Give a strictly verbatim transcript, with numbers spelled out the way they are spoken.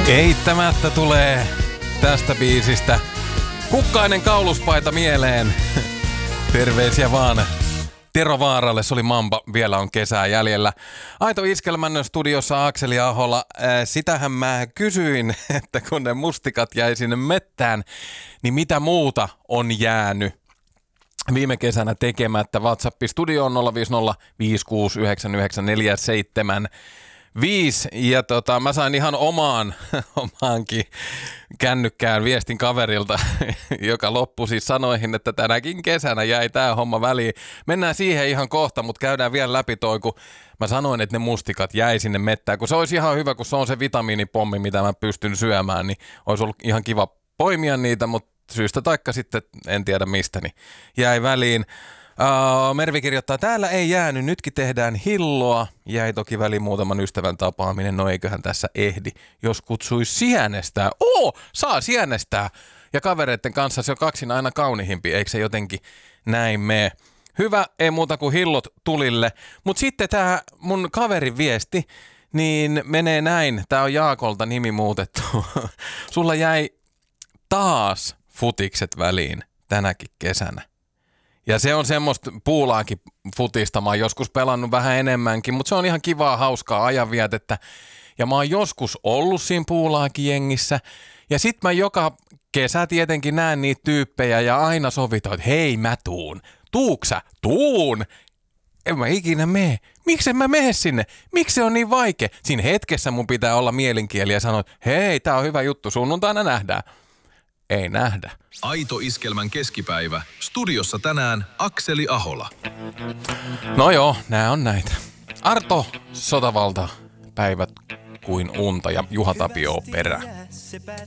Eittämättä tulee tästä biisistä kukkainen kauluspaita mieleen. Terveisiä vaan Tero Vaaralle, se oli Mamba, vielä on kesää jäljellä. Aito Iskelmän studiossa Akseli Aholla. Äh, sitähän mä kysyin, että kun ne mustikat jäi sinne mettään, niin mitä muuta on jäänyt viime kesänä tekemättä? WhatsApp-studio on nolla viisi nolla viisi kuusi yhdeksän yhdeksän neljä seitsemän viisi. Ja tota, mä sain ihan omaan, omaankin kännykkään viestin kaverilta, joka loppui siis sanoihin, että tänäkin kesänä jäi tää homma väliin. Mennään siihen ihan kohta, mutta käydään vielä läpi toi, kun mä sanoin, että ne mustikat jäi sinne mettään. Kun se olisi ihan hyvä, kun se on se vitamiinipommi, mitä mä pystyn syömään, niin olisi ollut ihan kiva poimia niitä, mutta syystä taikka sitten en tiedä mistä, niin jäi väliin. Uh, Mervi kirjoittaa, täällä ei jäänyt, nytkin tehdään hilloa. Jäi toki väliin muutaman ystävän tapaaminen, no eiköhän tässä ehdi. Jos kutsuisi sienestää, oo, saa sienestää. Ja kavereiden kanssa se on kaksin aina kaunihimpi, eikö se jotenkin näin mene? Hyvä, ei muuta kuin hillot tulille. Mutta sitten tämä mun kaverin viesti, niin menee näin. Tää on Jaakolta nimi muutettu. Sulla jäi taas futikset väliin tänäkin kesänä. Ja se on semmoista puulaakin futista. Mä oon joskus pelannut vähän enemmänkin, mutta se on ihan kivaa, hauskaa ajanvietettä. Ja mä oon joskus ollut siinä puulaakin jengissä. Ja sit mä joka kesä tietenkin näen niitä tyyppejä ja aina sovitaan, että hei mä tuun. Tuuksä? Tuun! En mä ikinä mene. Miksi en mä mene sinne? Miksi se on niin vaikea? Siinä hetkessä mun pitää olla mielenkieli ja sanoa, että hei, tää on hyvä juttu, sunnuntaina nähdään. Ei nähdä. Aito Iskelmän keskipäivä. Studiossa tänään Akseli Ahola. No joo, nää on näitä. Arto Sotavalta, päivät kuin unta ja Juha Tapio perä.